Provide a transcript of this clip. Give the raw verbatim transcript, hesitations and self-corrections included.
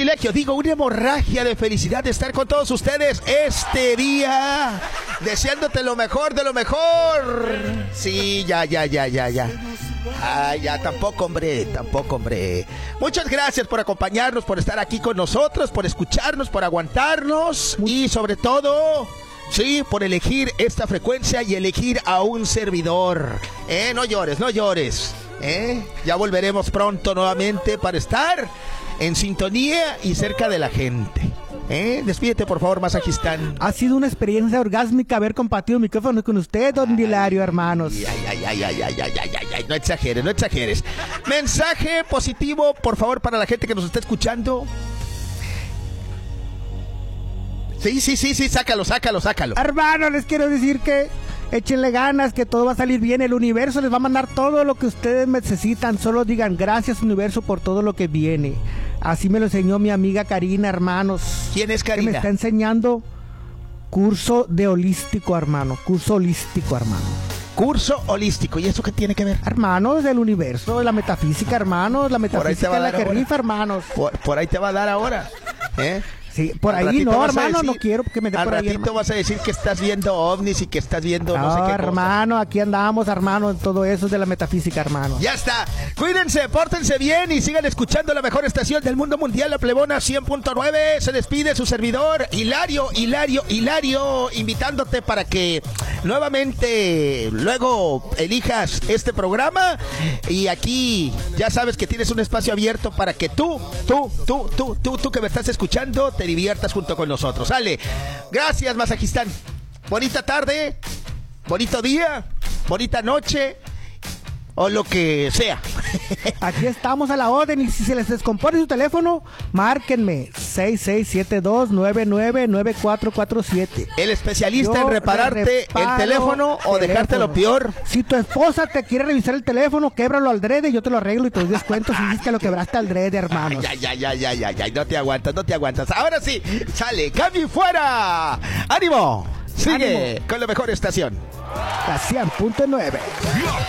privilegio, digo, una hemorragia de felicidad de estar con todos ustedes este día, deseándote lo mejor de lo mejor. Sí, ya, ya, ya, ya, ya. Ay, ya, tampoco, hombre, tampoco, hombre. Muchas gracias por acompañarnos, por estar aquí con nosotros, por escucharnos, por aguantarnos y sobre todo, sí, por elegir esta frecuencia y elegir a un servidor. Eh, no llores, no llores. Eh, ya volveremos pronto nuevamente para estar en sintonía y cerca de la gente. ¿Eh? Despídete, por favor, Masajistán. Ha sido una experiencia orgásmica haber compartido micrófono con usted, don Hilario, hermanos. Ay, ay, ay, ay, ay, ay, ay, ay, ay, no exageres, no exageres. Mensaje positivo, por favor, para la gente que nos está escuchando. Sí, sí, sí, sí, sácalo, sácalo, sácalo. Hermanos, les quiero decir que échenle ganas, que todo va a salir bien. El universo les va a mandar todo lo que ustedes necesitan. Solo digan gracias, universo, por todo lo que viene. Así me lo enseñó mi amiga Karina, hermanos. ¿Quién es Karina? Que me está enseñando curso de holístico, hermano. Curso holístico, hermano. Curso holístico. ¿Y eso qué tiene que ver? Hermanos, del universo, de la metafísica, hermanos. La metafísica es la que rifa, hermanos. Por, por ahí te va a dar ahora. ¿Eh? Sí, por ahí no, hermano, decir, no quiero que me dé por ahí. Al ratito vas a decir que estás viendo ovnis y que estás viendo no, no sé qué hermano, cosa. Aquí andamos, hermano, en todo eso de la metafísica, hermano. Ya está. Cuídense, pórtense bien y sigan escuchando la mejor estación del mundo mundial, La Plebona cien punto nueve. Se despide su servidor, Hilario, Hilario, Hilario, invitándote para que nuevamente luego elijas este programa. Y aquí ya sabes que tienes un espacio abierto para que tú, tú, tú, tú, tú, tú que me estás escuchando, te diviertas junto con nosotros. Sale. Gracias, Masajistán. Bonita tarde, bonito día, bonita noche o lo que sea. Aquí estamos a la orden y si se les descompone su teléfono, márquenme seis seis siete dos, nueve nueve nueve cuatro cuatro siete. El especialista Yo en repararte el teléfono o dejártelo peor. Si tu esposa te quiere revisar el teléfono, québralo al drede, yo te lo arreglo y te doy descuento si dices que lo quebraste al drede, hermano. Ya, ya, ya, ya, ya, ya, no te aguantas, no te aguantas. Ahora sí, sale, cambio y fuera. ¡Ánimo! Sigue Ánimo. Con la mejor estación. La cien punto nueve.